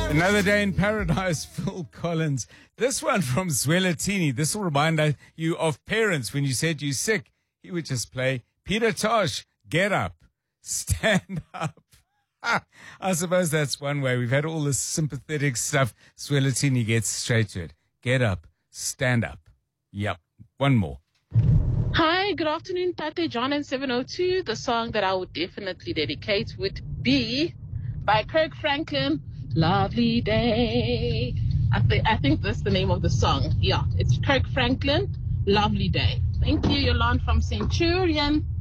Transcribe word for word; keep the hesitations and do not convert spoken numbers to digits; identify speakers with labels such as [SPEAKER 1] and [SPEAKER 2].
[SPEAKER 1] Another Day in Paradise, Phil Collins. This one from Zwelithini. This will remind you of parents when you said you're sick. He would just play Peter Tosh, Get Up, Stand Up. I suppose that's one way. We've had all this sympathetic stuff. Zwelithini gets straight to it. Get up, stand up. Yep. One more.
[SPEAKER 2] Hi, good afternoon, Tate John and seven oh two. The song that I would definitely dedicate would be by Kirk Franklin, Lovely Day. I, th- I think that's the name of the song. Yeah, it's Kirk Franklin, Lovely Day. Thank you, Yolande from Centurion.